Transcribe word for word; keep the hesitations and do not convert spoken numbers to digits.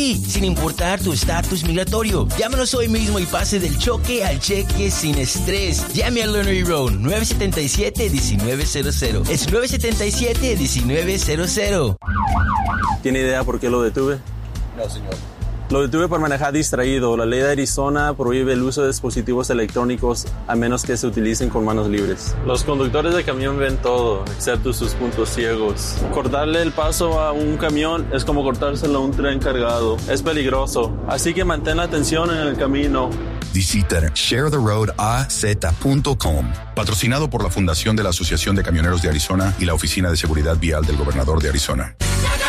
Y sin importar tu estatus migratorio, llámanos hoy mismo y pase del choque al cheque sin estrés. Llame a Learnery Road nueve siete siete, uno nueve cero cero. Es nueve siete siete, uno nueve cero cero. ¿Tiene idea por qué lo detuve? No, señor. Lo detuve por manejar distraído. La ley de Arizona prohíbe el uso de dispositivos electrónicos a menos que se utilicen con manos libres. Los conductores de camión ven todo, excepto sus puntos ciegos. Cortarle el paso a un camión es como cortárselo a un tren cargado. Es peligroso, así que mantén la atención en el camino. Visita share the road a z punto com. Patrocinado por la Fundación de la Asociación de Camioneros de Arizona y la Oficina de Seguridad Vial del Gobernador de Arizona.